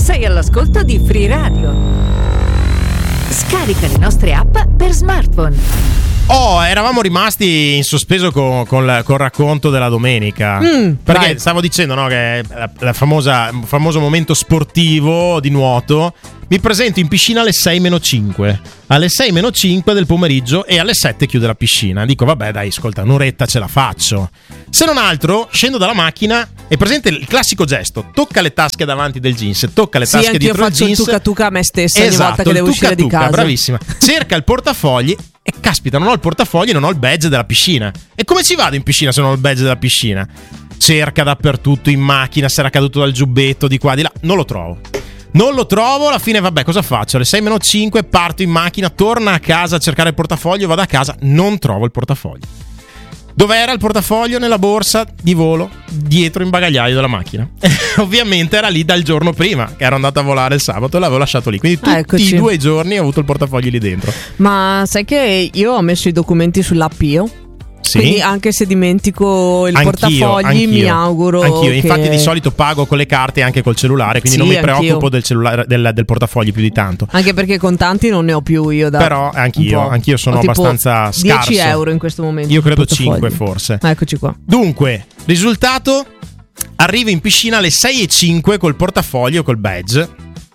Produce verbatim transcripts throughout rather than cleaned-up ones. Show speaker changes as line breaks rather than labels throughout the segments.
Sei all'ascolto di Free Radio. Scarica le nostre app per smartphone.
Oh, eravamo rimasti in sospeso con, con, la, con il racconto della domenica. Mm, perché vai. Stavo dicendo, no, che la, la famosa, il famoso momento sportivo di nuoto. Mi presento in piscina alle sei meno cinque. Alle sei meno cinque del pomeriggio e alle sette chiude la piscina. Dico, vabbè, dai, ascolta, un'oretta ce la faccio. Se non altro, scendo dalla macchina e presente il classico gesto: tocca le tasche davanti del jeans, tocca le
sì,
tasche dietro il jeans.
Sì, anch'io faccio il tuca-tuca a me stessa
esatto,
ogni volta che devo uscire di casa.
Bravissima. Cerca il portafogli e caspita, non ho il portafogli, non ho il badge della piscina. E come ci vado in piscina se non ho il badge della piscina? Cerca dappertutto, in macchina, se era caduto dal giubbetto, di qua, di là. Non lo trovo. Non lo trovo, alla fine vabbè, cosa faccio? Alle sei meno cinque parto in macchina, torno a casa a cercare il portafoglio, vado a casa, non trovo il portafoglio. Dov'era il portafoglio? Nella borsa di volo, dietro in bagagliaio della macchina. Ovviamente era lì dal giorno prima, che ero andato a volare il sabato e l'avevo lasciato lì. Quindi tutti
Eccoci.
i due giorni ho avuto il portafoglio lì dentro.
Ma sai che io ho messo i documenti sull'app io?
Sì.
Quindi anche se dimentico il
anch'io,
portafogli
anch'io,
mi auguro
anch'io,
che...
infatti di solito pago con le carte e anche col cellulare, quindi
sì,
non mi
anch'io.
preoccupo del cellulare del, del portafoglio più di tanto.
Anche perché contanti non ne ho più io da
Però anch'io, anch'io sono
ho tipo
abbastanza scarso.
dieci euro in questo momento.
Io credo cinque forse.
Eccoci qua.
Dunque, risultato: arrivo in piscina alle sei e cinque col portafoglio, col badge.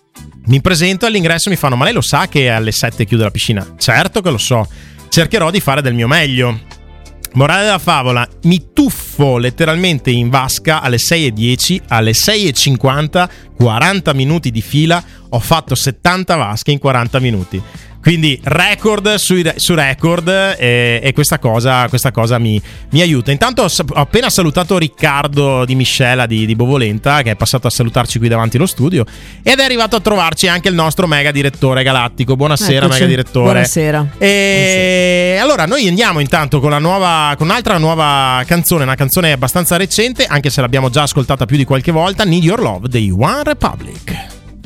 Mi presento all'ingresso, mi fanno: ma lei lo sa che alle sette chiude la piscina? Certo che lo so. Cercherò di fare del mio meglio. Morale della favola: mi tuffo letteralmente in vasca alle sei e dieci, alle sei e cinquanta, quaranta minuti di fila, ho fatto settanta vasche in quaranta minuti. Quindi record su, su record e, e questa cosa, questa cosa mi, mi aiuta. Intanto ho, ho appena salutato Riccardo di Miscela di, di Bovolenta, che è passato a salutarci qui davanti allo studio, ed è arrivato a trovarci anche il nostro mega direttore galattico. Buonasera. Eccoci. Mega direttore.
Buonasera.
E Buonasera. Allora noi andiamo intanto con la nuova, con un'altra nuova canzone, una canzone abbastanza recente, anche se l'abbiamo già ascoltata più di qualche volta, Need Your Love dei One Republic.